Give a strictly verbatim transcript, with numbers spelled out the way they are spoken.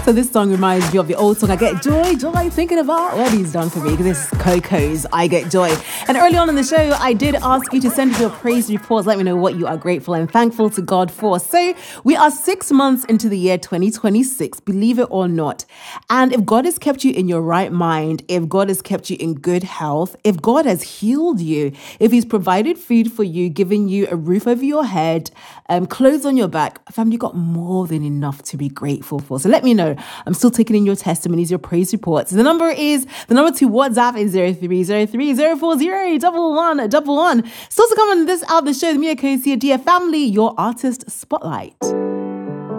So this song reminds me of the old song, I Get Joy, Joy, thinking about what he's done for me, because this is Coco's I Get Joy. And early on in the show, I did ask you to send your praise reports. Let me know what you are grateful and thankful to God for. So we are six months into the year twenty twenty-six, believe it or not. And if God has kept you in your right mind, if God has kept you in good health, if God has healed you, if he's provided food for you, given you a roof over your head, um, clothes on your back, fam, you got more than enough to be grateful for. So let me know. I'm still taking in your testimonies, your praise reports. The number is, the number to WhatsApp is zero three zero three zero four zero one one one one. Still to come on this out the show, the Mia Kosia Dear Family, your artist spotlight.